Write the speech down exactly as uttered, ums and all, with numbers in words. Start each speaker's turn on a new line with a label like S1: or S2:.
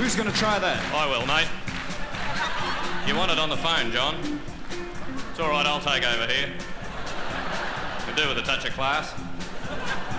S1: Who's going to try that?
S2: I will, mate. You want it on the phone, John? It's all right, I'll take over here. Could do with a touch of class.